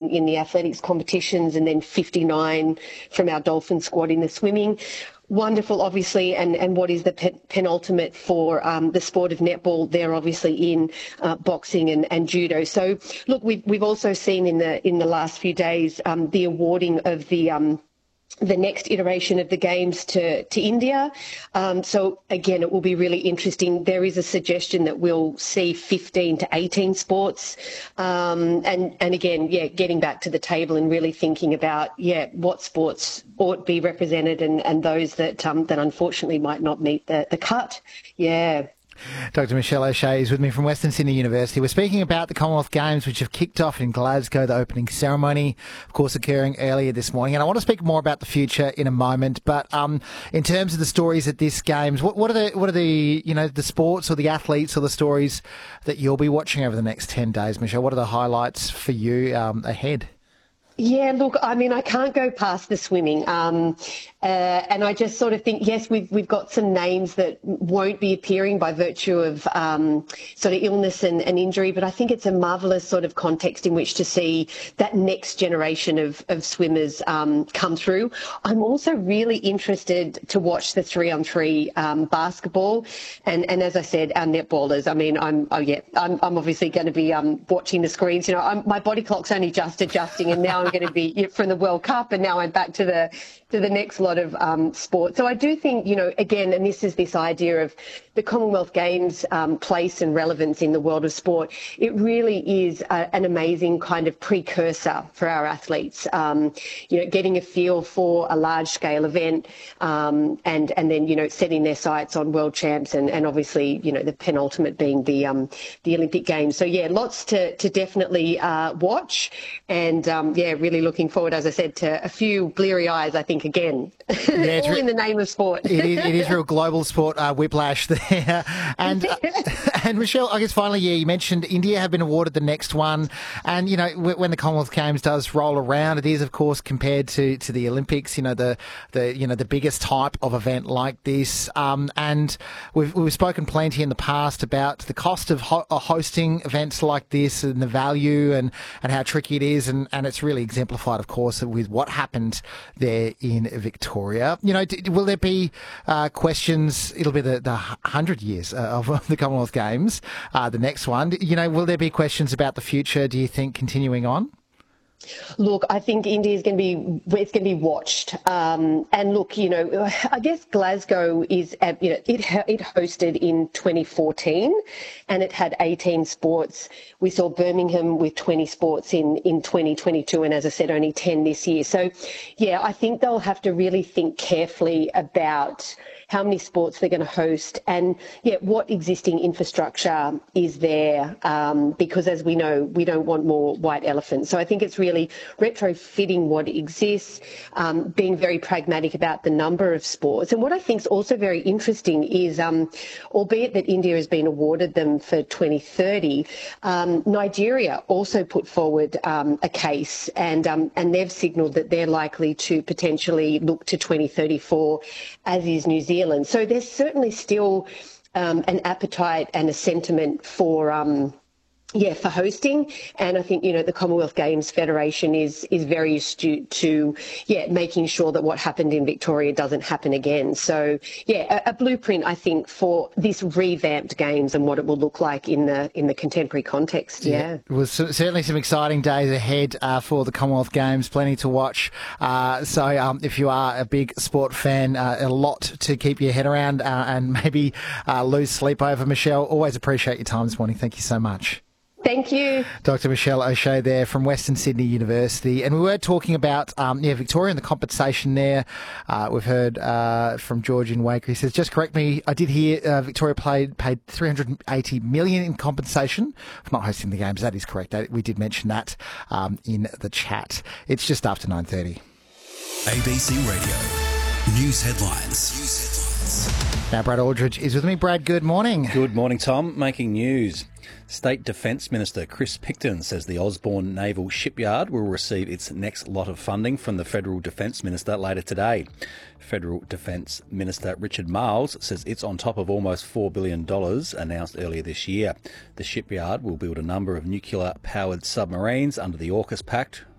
in the athletics competitions, and then 59 from our Dolphin squad in the swimming. Wonderful, obviously, and what is the penultimate for the sport of netball? They're obviously in boxing and judo. So, look, we've also seen in the last few days the awarding of the next iteration of the games to India. So again, it will be really interesting. There is a suggestion that we'll see 15 to 18 sports. And again, getting back to the table and really thinking about, what sports ought to be represented and those that unfortunately might not meet the cut. Yeah. Dr. Michelle O'Shea is with me from Western Sydney University. We're speaking about the Commonwealth Games, which have kicked off in Glasgow, the opening ceremony, of course, occurring earlier this morning. And I want to speak more about the future in a moment. But in terms of the stories at this Games, what are the the sports or the athletes or the stories that you'll be watching over the next 10 days, Michelle? What are the highlights for you ahead? Yeah, look, I mean, I can't go past the swimming. And I just sort of think, yes, we've got some names that won't be appearing by virtue of sort of illness and injury, but I think it's a marvellous sort of context in which to see that next generation of swimmers come through. I'm also really interested to watch the 3-on-3 basketball. And as I said, our netballers, I mean, I'm obviously going to be watching the screens. My body clock's only just adjusting, and now I'm going to be from the World Cup, and now I'm back to the next lot of sport. So I do think, again, and this is this idea of the Commonwealth Games place and relevance in the world of sport. It really is an amazing kind of precursor for our athletes. Getting a feel for a large-scale event, and then setting their sights on world champs, and obviously the penultimate being the Olympic Games. So lots to definitely watch, and really looking forward, as I said, to a few bleary eyes. I think again, all in the name of sport. It is real global sport whiplash there. And Michelle, I guess finally, you mentioned India have been awarded the next one, and when the Commonwealth Games does roll around, it is of course compared to the Olympics, the biggest type of event like this. And we've spoken plenty in the past about the cost of hosting events like this and the value and how tricky it is, and it's really exemplified, of course, with what happened there in Victoria. Will there be questions? It'll be the 100 years of the Commonwealth Games, the next one. Will there be questions about the future, do you think, continuing on? Look, I think India is going to be watched. And look, I guess Glasgow is, it hosted in 2014 and it had 18 sports. We saw Birmingham with 20 sports in 2022. And as I said, only 10 this year. So, I think they'll have to really think carefully about how many sports they're going to host and what existing infrastructure is there, because as we know, we don't want more white elephants. So I think it's really retrofitting what exists, being very pragmatic about the number of sports. And what I think is also very interesting is, albeit that India has been awarded them for 2030, Nigeria also put forward a case, and they've signalled that they're likely to potentially look to 2034, as is New Zealand. So there's certainly still an appetite and a sentiment for hosting. And I think, the Commonwealth Games Federation is very astute to, making sure that what happened in Victoria doesn't happen again. So, a blueprint, I think, for this revamped Games and what it will look like in the contemporary context. Yeah. Well, certainly some exciting days ahead for the Commonwealth Games, plenty to watch. So if you are a big sport fan, a lot to keep your head around and maybe lose sleep over. Michelle, always appreciate your time this morning. Thank you so much. Thank you. Dr. Michelle O'Shea there from Western Sydney University. And we were talking about, Victoria and the compensation there. We've heard from George in Waker. He says, just correct me, I did hear Victoria paid $380 million in compensation for not hosting the Games. That is correct. We did mention that in the chat. It's just after 9:30. ABC Radio. News headlines. Now Brad Aldridge is with me. Brad, good morning. Good morning, Tom. Making news. State Defence Minister Chris Picton says the Osborne Naval Shipyard will receive its next lot of funding from the Federal Defence Minister later today. Federal Defence Minister Richard Marles says it's on top of almost $4 billion announced earlier this year. The shipyard will build a number of nuclear-powered submarines under the AUKUS Pact,